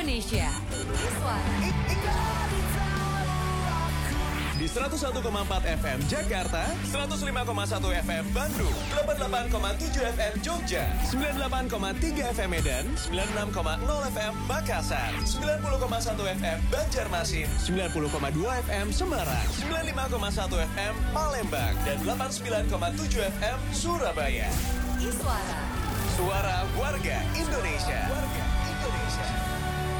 Indonesia. Suara Di 101,4 FM Jakarta, 105,1 FM Bandung, 88,7 FM Jogja, 98,3 FM Medan, 96,0 FM Makassar, 90,1 FM Banjarmasin, 90,2 FM Semarang, 95,1 FM Palembang, dan 89,7 FM Surabaya. Iswara. Suara warga Indonesia.